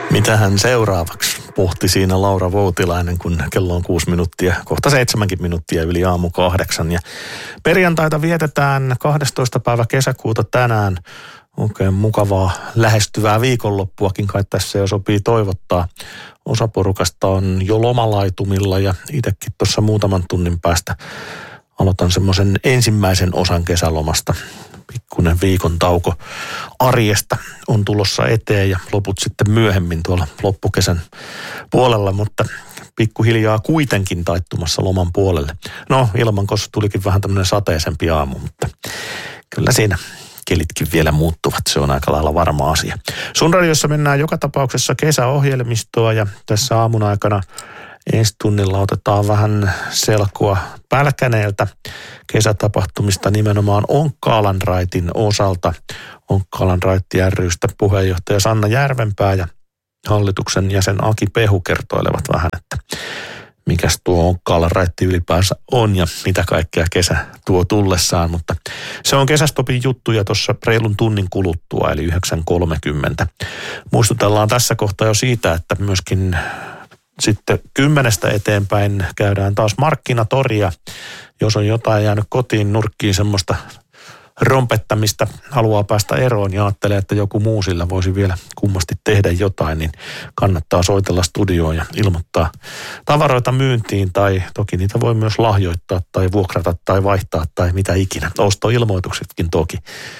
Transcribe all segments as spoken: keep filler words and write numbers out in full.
Mitähän seuraavaksi pohti siinä Laura Voutilainen, kun kello on kuusi minuuttia, kohta seitsemänkin minuuttia yli aamu kahdeksan. Ja perjantaita vietetään kahdestoista päivä kesäkuuta tänään. Oikein mukavaa lähestyvää viikonloppuakin kai tässä jo sopii toivottaa. Osa porukasta on jo lomalaitumilla ja itsekin tuossa muutaman tunnin päästä aloitan semmoisen ensimmäisen osan kesälomasta. Pikkuinen viikon tauko arjesta on tulossa eteen ja loput sitten myöhemmin tuolla loppukesän puolella, mutta pikkuhiljaa kuitenkin taittumassa loman puolelle. No, ilmankossa tulikin vähän tämmöinen sateisempi aamu, mutta kyllä siinä kelitkin vielä muuttuvat. Se on aika lailla varma asia. Sun radiossa mennään joka tapauksessa kesäohjelmistoa ja tässä aamun aikana ensi tunnilla otetaan vähän selkoa Pälkäneeltä kesätapahtumista nimenomaan Onkkaalan raitin osalta. Onkkaalan raitti ry:stä puheenjohtaja Sanna Järvenpää ja hallituksen jäsen Aki Pehu kertoilevat vähän, että mikäs tuo Onkkaalan raitti ylipäänsä on ja mitä kaikkea kesä tuo tullessaan. Mutta se on Kesästopin juttuja tuossa reilun tunnin kuluttua eli yhdeksän kolmekymmentä. Muistutellaan tässä kohtaa jo siitä, että myöskin sitten kymmenestä eteenpäin käydään taas markkinatoria. Jos on jotain jäänyt kotiin nurkkiin semmoista rompettamista, haluaa päästä eroon ja ajattelee, että joku muu sillä voisi vielä kummasti tehdä jotain, niin kannattaa soitella studioon ja ilmoittaa tavaroita myyntiin tai toki niitä voi myös lahjoittaa tai vuokrata tai vaihtaa tai mitä ikinä. Ostoilmoituksetkin toki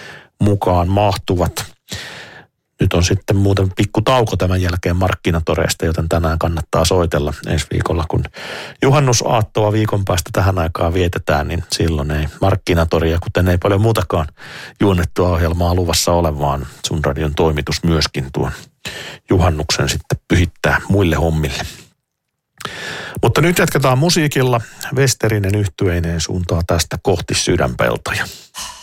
mukaan mahtuvat. Nyt on sitten muuten pikku tauko tämän jälkeen markkinatoreista, joten tänään kannattaa soitella ensi viikolla, kun juhannusaattoa viikon päästä tähän aikaan vietetään, niin silloin ei markkinatoria, kuten ei paljon muutakaan juonnettua ohjelmaa luvassa ole, vaan sun radion toimitus myöskin tuon juhannuksen sitten pyhittää muille hommille. Mutta nyt jatketaan musiikilla. Westerinen yhtyeineen suuntaa tästä kohti Sydänpeltoja.